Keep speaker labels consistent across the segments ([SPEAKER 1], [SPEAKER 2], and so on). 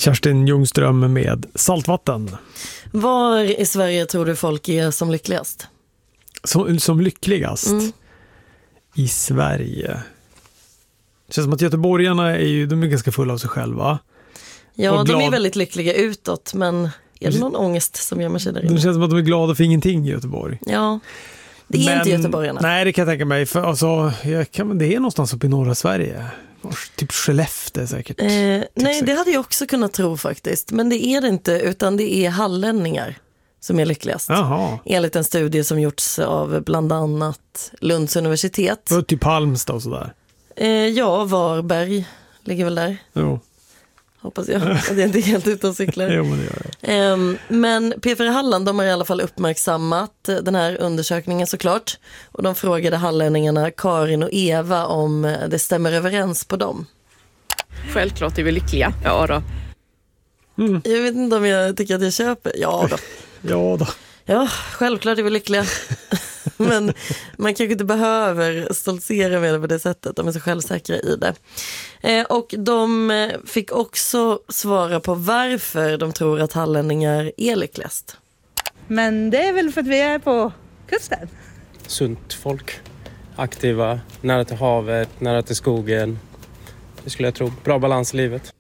[SPEAKER 1] Kerstin Ljungström med Saltvatten.
[SPEAKER 2] Var i Sverige tror du folk är som lyckligast?
[SPEAKER 1] Som lyckligast? I Sverige. Det känns som att göteborgarna de är ganska fulla av sig själva.
[SPEAKER 2] Ja, de är väldigt lyckliga utåt, men är det någon ångest som gömmer sig där inne?
[SPEAKER 1] Det känns som att de är glada för ingenting i Göteborg.
[SPEAKER 2] Ja, det är inte göteborgarna.
[SPEAKER 1] Nej, det kan jag tänka mig. För, alltså, det är någonstans uppe i norra Sverige. Typ Skellefteå säkert.
[SPEAKER 2] Nej, det hade jag också kunnat tro faktiskt. Men det är det inte, utan det är hallänningar som är lyckligast.
[SPEAKER 1] Jaha.
[SPEAKER 2] Enligt en studie som gjorts av bland annat Lunds universitet.
[SPEAKER 1] Och typ Halmstad och sådär.
[SPEAKER 2] Ja, Varberg ligger väl där.
[SPEAKER 1] Jo.
[SPEAKER 2] Hoppas jag att jag inte är helt utan cyklar.
[SPEAKER 1] Jo, men det gör jag.
[SPEAKER 2] Men P4 Halland, de har i alla fall uppmärksammat den här undersökningen såklart. Och de frågade hallänningarna Karin och Eva om det stämmer överens på dem.
[SPEAKER 3] Självklart är vi lyckliga. Ja då.
[SPEAKER 2] Jag vet inte om jag tycker att jag köper. Ja då.
[SPEAKER 1] Ja då.
[SPEAKER 2] Ja, självklart är vi lyckliga. Men man kanske inte behöver stoltsera med det på det sättet. De är så självsäkra i det. Och de fick också svara på varför de tror att hallänningar är lyckligast.
[SPEAKER 4] Men det är väl för att vi är på kusten.
[SPEAKER 5] Sunt folk. Aktiva, nära till havet, nära till skogen. Det skulle jag tro. Bra balans i livet.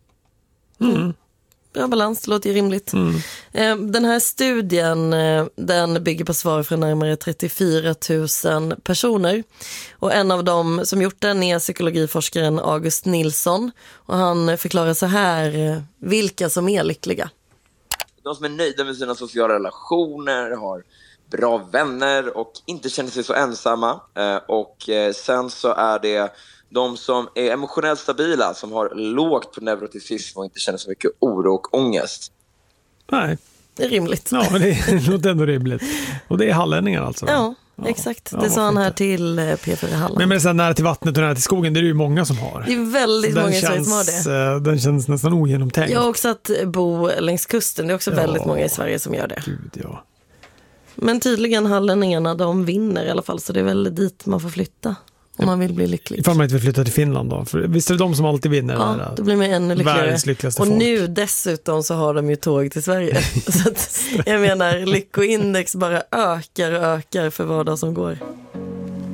[SPEAKER 2] Bra balans, det låter ju rimligt. Den här studien den bygger på svar från närmare 34 000 personer. Och en av dem som gjort den är psykologiforskaren August Nilsson. Och han förklarar så här vilka som är lyckliga.
[SPEAKER 6] De som är nöjda med sina sociala relationer, har bra vänner och inte känner sig så ensamma. Och sen så är det de som är emotionellt stabila, som har lågt på neuroticism och inte känner så mycket oro och ångest.
[SPEAKER 1] Nej.
[SPEAKER 2] Det är rimligt.
[SPEAKER 1] Ja, men det är ändå rimligt. Och det är hallänningar alltså?
[SPEAKER 2] Ja, exakt. Det sa han här till P4 Halland.
[SPEAKER 1] Men sen nära till vattnet och nära till skogen, det är ju många som har.
[SPEAKER 2] Det är väldigt många i Sverige som har det.
[SPEAKER 1] Den känns nästan ogenomtänkt.
[SPEAKER 2] Jag har också att bo längs kusten. Det är också väldigt många i Sverige som gör det.
[SPEAKER 1] Gud, ja. Men
[SPEAKER 2] tydligen hallänningarna, de vinner i alla fall. Så det är väl dit man får flytta. Om man vill bli lycklig.
[SPEAKER 1] Ifall man inte vill flytta till Finland då. För visst är det de som alltid vinner?
[SPEAKER 2] Ja, då blir man ännu lyckligare.
[SPEAKER 1] Och
[SPEAKER 2] folk. Nu dessutom så har de ju tåg till Sverige. Så att, jag menar, lyckoindex bara ökar och ökar för var dag som går.